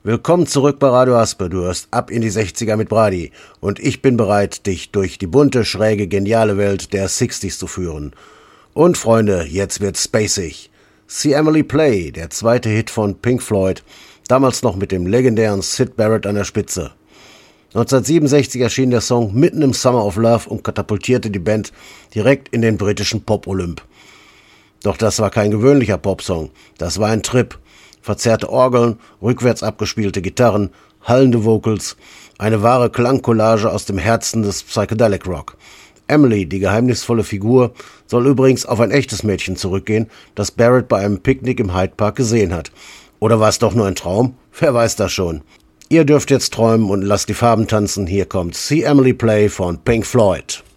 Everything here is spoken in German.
Willkommen zurück bei Radio Aspe. Du hörst ab in die 60er mit Brady. Und ich bin bereit, dich durch die bunte, schräge, geniale Welt der 60s zu führen. Und Freunde, jetzt wird's spacig. See Emily Play, der zweite Hit von Pink Floyd, damals noch mit dem legendären Syd Barrett an der Spitze. 1967 erschien der Song mitten im Summer of Love und katapultierte die Band direkt in den britischen Pop-Olymp. Doch das war kein gewöhnlicher Popsong, das war ein Trip. Verzerrte Orgeln, rückwärts abgespielte Gitarren, hallende Vocals, eine wahre Klangcollage aus dem Herzen des Psychedelic Rock. Emily, die geheimnisvolle Figur, soll übrigens auf ein echtes Mädchen zurückgehen, das Barrett bei einem Picknick im Hyde Park gesehen hat. Oder war es doch nur ein Traum? Wer weiß das schon. Ihr dürft jetzt träumen und lasst die Farben tanzen. Hier kommt See Emily Play von Pink Floyd.